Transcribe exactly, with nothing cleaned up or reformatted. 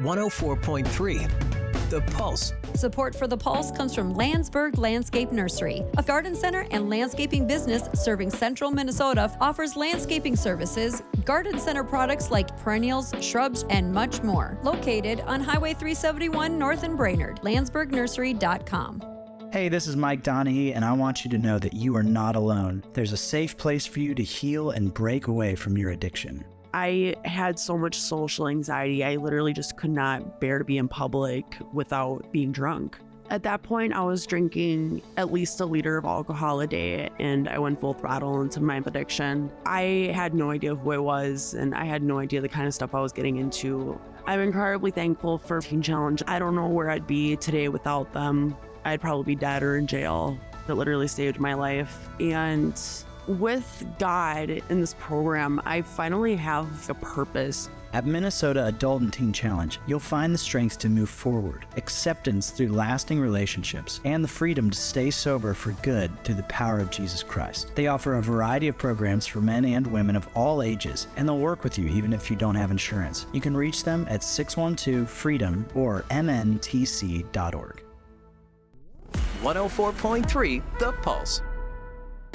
one oh four point three, The Pulse. Support for The Pulse comes from Landsberg Landscape Nursery, a garden center and landscaping business serving central Minnesota. Offers landscaping services, garden center products like perennials, shrubs, and much more. Located on Highway three seventy-one north in Brainerd, landsberg nursery dot com. Hey, this is Mike Donahue, and I want you to know that you are not alone. There's a safe place for you to heal and break away from your addiction. I had so much social anxiety. I literally just could not bear to be in public without being drunk. At that point, I was drinking at least a liter of alcohol a day, and I went full throttle into my addiction. I had no idea who I was, and I had no idea the kind of stuff I was getting into. I'm incredibly thankful for Teen Challenge. I don't know where I'd be today without them. I'd probably be dead or in jail. It literally saved my life. And with God in this program, I finally have a purpose. At Minnesota Adult and Teen Challenge, you'll find the strength to move forward, acceptance through lasting relationships, and the freedom to stay sober for good through the power of Jesus Christ. They offer a variety of programs for men and women of all ages, and they'll work with you even if you don't have insurance. You can reach them at six one two freedom or m n t c dot org. one oh four point three, The Pulse.